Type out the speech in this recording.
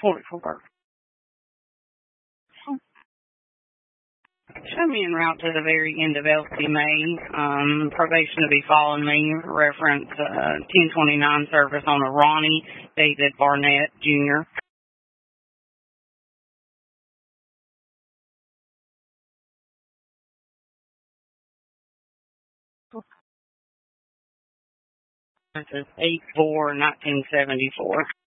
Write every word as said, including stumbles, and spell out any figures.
forty-four. Show me en route to the very end of Elsie May. Um, probation to be following me. Reference uh, ten twenty-nine service on a Ronnie David Barnett, Junior This is eight four nineteen seventy-four.